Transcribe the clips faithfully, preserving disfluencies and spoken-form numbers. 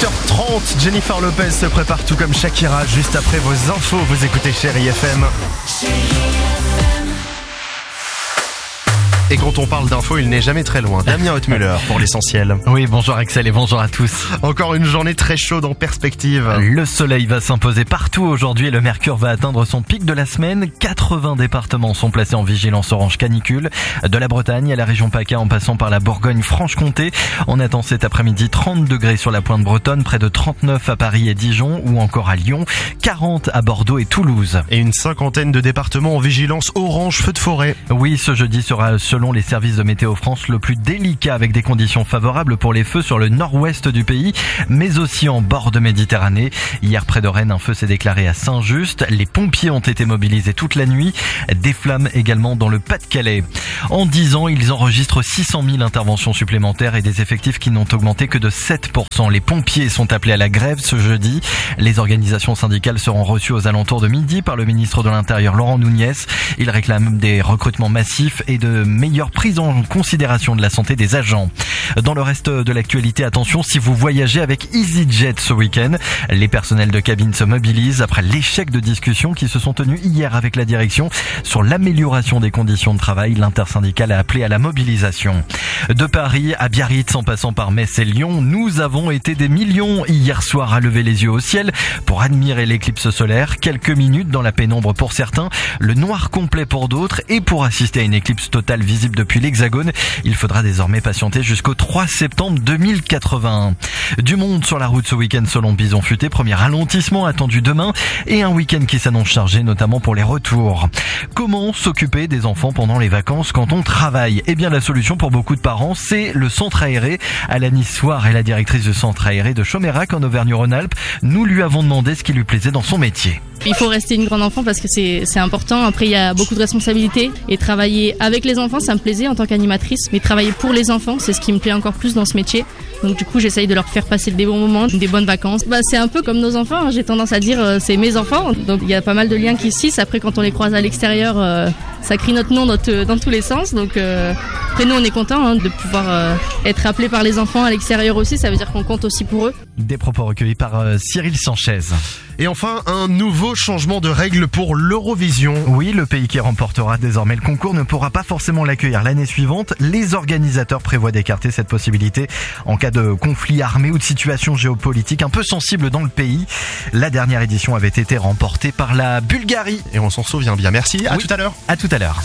huit heures trente, Jennifer Lopez se prépare tout comme Shakira. Juste après vos infos, vous écoutez Chérie F M. Et quand on parle d'infos, il n'est jamais très loin. Damien Hautmuller pour l'essentiel. Oui, bonjour Axel et bonjour à tous. Encore une journée très chaude en perspective. Le soleil va s'imposer partout aujourd'hui et le mercure va atteindre son pic de la semaine. quatre-vingts départements sont placés en vigilance orange canicule. De la Bretagne à la région PACA en passant par la Bourgogne-Franche-Comté. On attend cet après-midi trente degrés sur la pointe bretonne, près de trente-neuf à Paris et Dijon ou encore à Lyon, quarante à Bordeaux et Toulouse. Et une cinquantaine de départements en vigilance orange feu de forêt. Oui, ce jeudi sera selon les services de Météo France le plus délicat avec des conditions favorables pour les feux sur le nord-ouest du pays, mais aussi en bord de Méditerranée. Hier près de Rennes, un feu s'est déclaré à Saint-Just. Les pompiers ont été mobilisés toute la nuit. Des flammes également dans le Pas-de-Calais. En dix ans, ils enregistrent six cent mille interventions supplémentaires et des effectifs qui n'ont augmenté que de sept pour cent. Les pompiers sont appelés à la grève ce jeudi. Les organisations syndicales seront reçues aux alentours de midi par le ministre de l'Intérieur Laurent Nunez. Il réclame des recrutements massifs et de meilleures prise en considération de la santé des agents. Dans le reste de l'actualité, attention, si vous voyagez avec EasyJet ce week-end, les personnels de cabine se mobilisent après l'échec de discussions qui se sont tenues hier avec la direction sur l'amélioration des conditions de travail. L'intersyndicale a appelé à la mobilisation. De Paris à Biarritz en passant par Metz et Lyon, nous avons été des millions hier soir à lever les yeux au ciel pour admirer l'éclipse solaire. Quelques minutes dans la pénombre pour certains, le noir complet pour d'autres et pour assister à une éclipse totale visible depuis l'Hexagone, il faudra désormais patienter jusqu'au trois septembre deux mille quatre-vingt-un. Du monde sur la route ce week-end selon Bison Futé, premier ralentissement attendu demain et un week-end qui s'annonce chargé notamment pour les retours. Comment s'occuper des enfants pendant les vacances quand on travaille ? Eh bien la solution pour beaucoup de parents, c'est le centre aéré. Alanis Soir est la directrice du centre aéré de Chomérac en Auvergne-Rhône-Alpes. Nous lui avons demandé ce qui lui plaisait dans son métier. Il faut rester une grande enfant parce que c'est, c'est important. Après, il y a beaucoup de responsabilités. Et travailler avec les enfants, ça me plaisait en tant qu'animatrice. Mais travailler pour les enfants, c'est ce qui me plaît encore plus dans ce métier. Donc du coup, j'essaye de leur faire passer des bons moments, des bonnes vacances. Bah, c'est un peu comme nos enfants. J'ai tendance à dire euh, c'est mes enfants. Donc il y a pas mal de liens qui se tissent. Après, quand on les croise à l'extérieur, euh, ça crie notre nom dans, te, dans tous les sens. Donc euh, après, nous, on est contents hein, de pouvoir euh, être appelés par les enfants à l'extérieur aussi. Ça veut dire qu'on compte aussi pour eux. Des propos recueillis par euh, Cyril Sanchez. Et enfin, un nouveau changement de règles pour l'Eurovision. Oui, le pays qui remportera désormais le concours ne pourra pas forcément l'accueillir l'année suivante. Les organisateurs prévoient d'écarter cette possibilité en cas de conflit armé ou de situation géopolitique un peu sensible dans le pays. La dernière édition avait été remportée par la Bulgarie. Et on s'en souvient bien. Merci, à oui. tout à l'heure. À tout à l'heure.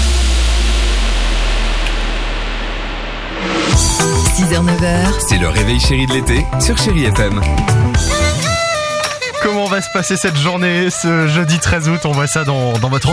six heures neuf heures. C'est le réveil chéri de l'été sur Chérie F M. Comment va se passer cette journée ce jeudi treize août ? On voit ça dans, dans votre